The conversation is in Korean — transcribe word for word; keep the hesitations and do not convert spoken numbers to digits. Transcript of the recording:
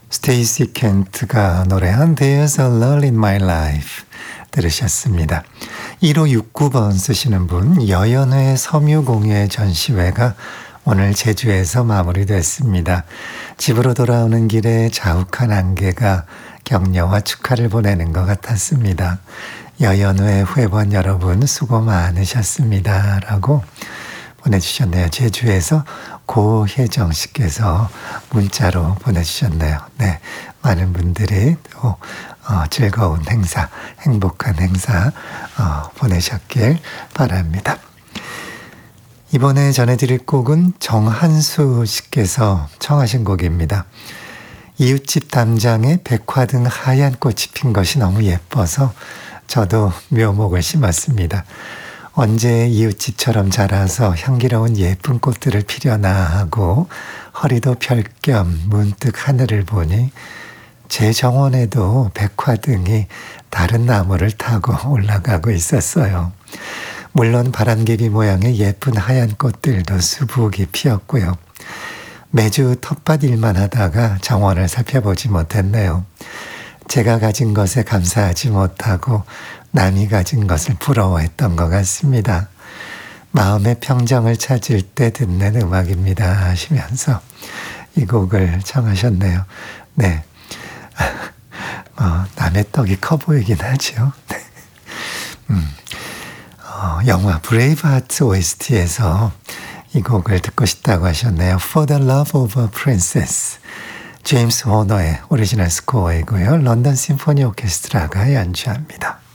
스테이시 켄트가 노래한 There's a Lull in My Life 들으셨습니다. 일오육구 번 쓰시는 분, 여연회 섬유공예 전시회가 오늘 제주에서 마무리됐습니다. 집으로 돌아오는 길에 자욱한 안개가 격려와 축하를 보내는 것 같았습니다. 여연회 회원 여러분 수고 많으셨습니다. 라고 보내주셨네요. 제주에서 고혜정 씨께서 문자로 보내주셨네요. 네, 많은 분들이 또 어, 즐거운 행사, 행복한 행사 어, 보내셨길 바랍니다. 이번에 전해드릴 곡은 정한수 씨께서 청하신 곡입니다. 이웃집 담장에 백화등 하얀 꽃이 핀 것이 너무 예뻐서 저도 묘목을 심었습니다. 언제 이웃집처럼 자라서 향기로운 예쁜 꽃들을 피려나 하고 허리도 펼 겸 문득 하늘을 보니 제 정원에도 백화등이 다른 나무를 타고 올라가고 있었어요. 물론 바람개비 모양의 예쁜 하얀 꽃들도 수북이 피었고요. 매주 텃밭 일만 하다가 정원을 살펴보지 못했네요. 제가 가진 것에 감사하지 못하고 남이 가진 것을 부러워했던 것 같습니다. 마음의 평정을 찾을 때 듣는 음악입니다 하시면서 이 곡을 청하셨네요. 네, 어, 남의 떡이 커 보이긴 하죠. 음, 어, 영화 브레이브하트 오에스티에서 이 곡을 듣고 싶다고 하셨네요. For the Love of a Princess. 제임스 호너의 오리지널 스코어이고요. 런던 심포니 오케스트라가 연주합니다.